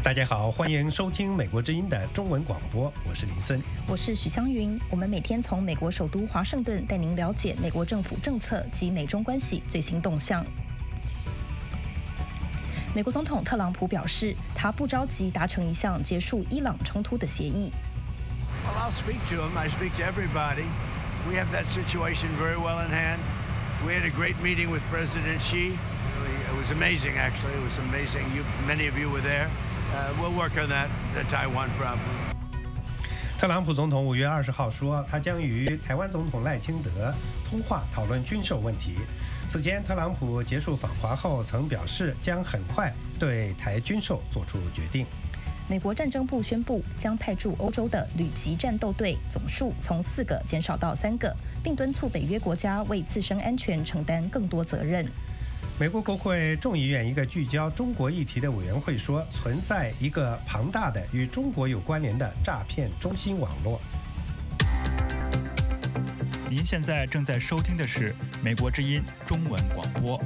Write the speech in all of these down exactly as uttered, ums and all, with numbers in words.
大家好，欢迎收听美国之音的中文广播，我是林森， 我是许湘云。我们每天从美国首都华盛顿带您了解美国政府政策及美中关系最新动向。美国总统特朗普表示，他不着急达成一项结束伊朗冲突的协议。 Well, I'll speak to him. I speak to everybody. We have that situation very well in hand. We had a great meeting with President Xi. It was amazing, actually. It was amazing. You, many of you were there. Uh, we'll work on that, the Taiwan problem. 特朗普总统五月二十号说，他将与台湾总统赖清德通话讨论军售问题。此前，特朗普结束访华后曾表示，将很快对台军售做出决定。 美国战争部宣布将派驻欧洲的旅级战斗队总数从四个减少到三个，并敦促北约国家为自身安全承担更多责任。 美国国会众议院一个聚焦中国议题的委员会说，存在一个庞大的与中国有关联的诈骗中心网络。 您现在正在收听的是美国之音中文广播。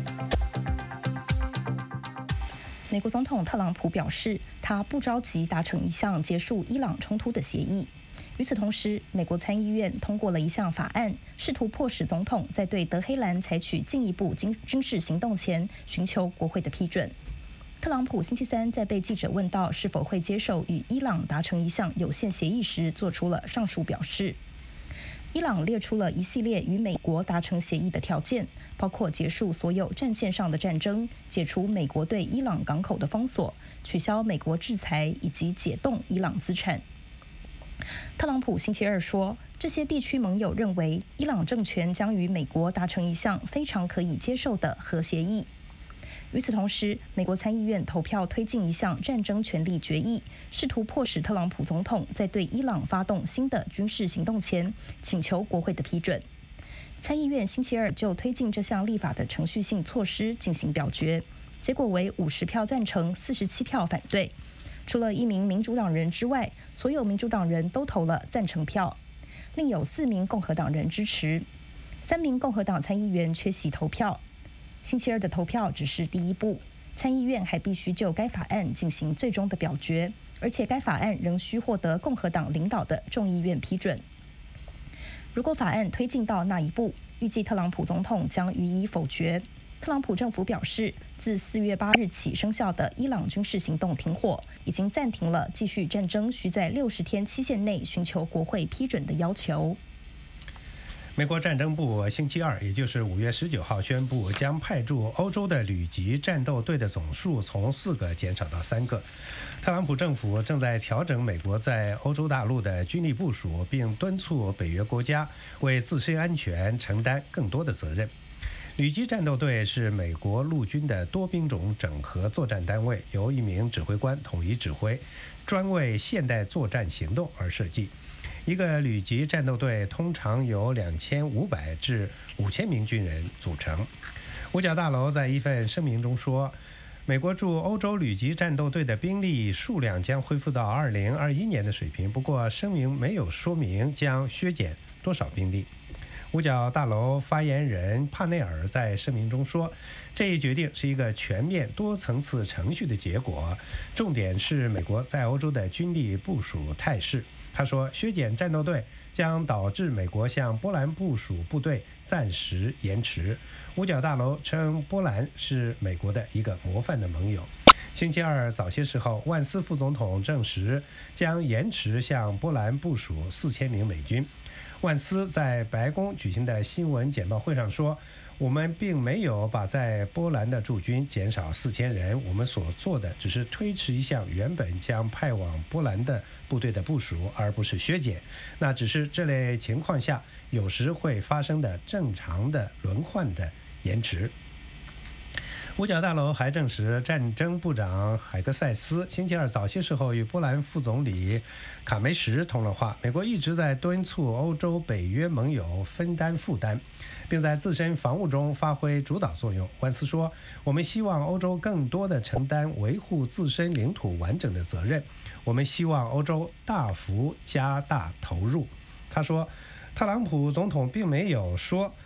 美国总统特朗普表示，他不着急达成一项结束伊朗冲突的协议。与此同时，美国参议院通过了一项法案，试图迫使总统在对德黑兰采取进一步军军事行动前，寻求国会的批准。特朗普星期三在被记者问到是否会接受与伊朗达成一项有限协议时，做出了上述表示。伊朗列出了一系列与美国达成协议的条件，包括结束所有战线上的战争、解除美国对伊朗港口的封锁、取消美国制裁以及解冻伊朗资产。特朗普星期二说，这些地区盟友认为伊朗政权将与美国达成一项非常可以接受的核协议。与此同时，美国参议院投票推进一项战争权利决议，试图迫使特朗普总统在对伊朗发动新的军事行动前，请求国会的批准。参议院星期二就推进这项立法的程序性措施进行表决，结果为五十票赞成，四十七票反对。除了一名民主党人之外，所有民主党人都投了赞成票，另有四名共和党人支持，三名共和党参议员缺席投票。星期二的投票只是第一步，参议院还必须就该法案进行最终的表决，而且该法案仍需获得共和党领导的众议院批准。如果法案推进到那一步，预计特朗普总统将予以否决。特朗普政府表示，自四月八日起生效的伊朗军事行动停火，已经暂停了继续战争需在六十天期限内寻求国会批准的要求。 美国战争部星期二，也就是五月十九号宣布，将派驻欧洲的旅级战斗队的总数从四个减少到三个。特朗普政府正在调整美国在欧洲大陆的军力部署，并敦促北约国家为自身安全承担更多的责任。旅级战斗队是美国陆军的多兵种整合作战单位，由一名指挥官统一指挥，专为现代作战行动而设计。一个旅级战斗队通常由两千五百至五千名军人组成。五角大楼在一份声明中说，美国驻欧洲旅级战斗队的兵力数量将恢复到二零二一年的水平，不过声明没有说明将削减多少兵力。五角大楼发言人帕内尔在声明中说，这一决定是一个全面多层次程序的结果，重点是美国在欧洲的军力部署态势。他说，削减战斗队将导致美国向波兰部署部队暂时延迟。五角大楼称波兰是美国的一个模范的盟友。星期二早些时候，万斯副总统证实将延迟向波兰部署四千名美军。万斯在白宫举行的新闻简报会上说，我们并没有把在波兰的驻军减少四千人，我们所做的只是推迟一项原本将派往波兰的部队的部署，而不是削减。那只是这类情况下有时会发生的正常的轮换的延迟。五角大楼还证实，战争部长海格塞斯星期二早些时候与波兰副总理卡梅什通了话。美国一直在敦促欧洲北约盟友分担负担，并在自身防务中发挥主导作用。万斯说，我们希望欧洲更多地承担维护自身领土完整的责任，我们希望欧洲大幅加大投入。他说，特朗普总统并没有说